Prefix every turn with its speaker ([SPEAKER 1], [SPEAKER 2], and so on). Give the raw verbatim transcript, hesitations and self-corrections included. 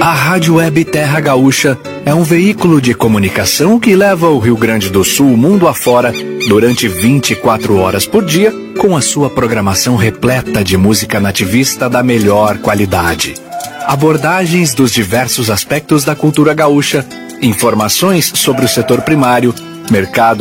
[SPEAKER 1] A Rádio Web Terra Gaúcha é um veículo de comunicação que leva o Rio Grande do Sul mundo afora durante vinte e quatro horas por dia, com a sua programação repleta de música nativista da melhor qualidade. Abordagens dos diversos aspectos da cultura gaúcha, informações sobre o setor primário, mercado